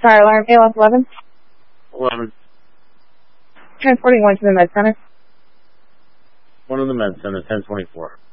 Fire alarm, ALS 11. 11. Transporting one to the med center. One in the med center, 1024.